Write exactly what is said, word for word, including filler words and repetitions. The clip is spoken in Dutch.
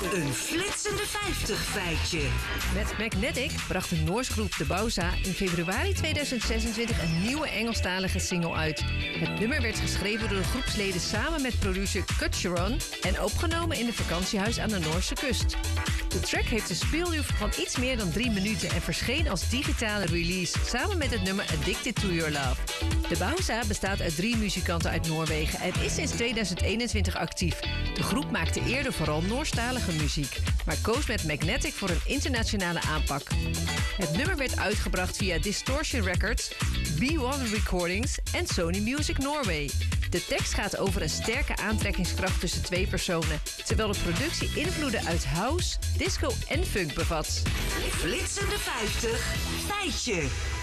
Een flitsende vijftig feitje. Met Magnetic bracht de Noorse groep De Bauza in februari tweeduizend zesentwintig een nieuwe Engelstalige single uit. Het nummer werd geschreven door de groepsleden samen met producer Kutcheron en opgenomen in een vakantiehuis aan de Noorse kust. De track heeft een speelduur van iets meer dan drie minuten en verscheen als digitale release samen met het nummer Addicted to Your Love. De Bauza bestaat uit drie muzikanten uit Noorwegen en is sinds tweeduizend eenentwintig actief. De groep maakte eerder vooral Noorstalige muziek, maar koos met Magnetic voor een internationale aanpak. Het nummer werd uitgebracht via Distortion Records, B one Recordings en Sony Music Norway. De tekst gaat over een sterke aantrekkingskracht tussen twee personen, terwijl de productie invloeden uit house, disco en funk bevat. Flitsende vijftig feitje.